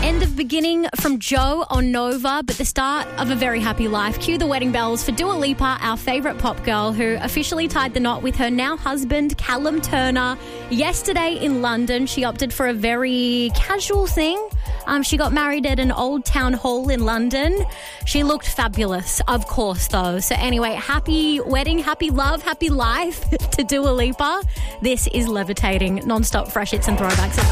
End of beginning from Joe on Nova, but the start of a very happy life. Cue the wedding bells for Dua Lipa, our favourite pop girl, who officially tied the knot with her now husband, Callum Turner. Yesterday in London, she opted for a very casual thing. She got married at an old town hall in London. She looked fabulous, of course, though. So anyway, happy wedding, happy love, happy life to Dua Lipa. This is Levitating, non-stop fresh hits and throwbacks.